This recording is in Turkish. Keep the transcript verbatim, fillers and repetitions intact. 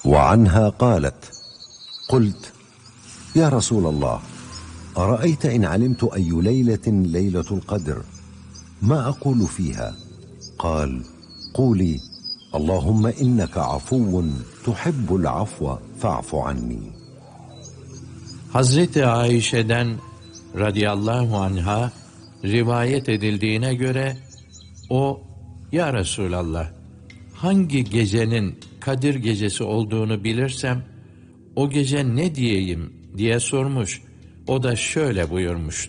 وعنها قالت: قلت: يا رسول الله، أرأيت إن علمت أي ليلة ليلة القدر ما أقول فيها؟ قال: قولي: اللهم إنك عفو تحب العفو فاعف عني. Hazreti Ayşe'den radıyallahu anha rivayet edildiğine göre o, ya Resulallah, hangi gecenin Kadir gecesi olduğunu bilirsem o gece ne diyeyim diye sormuş. O da şöyle buyurmuş: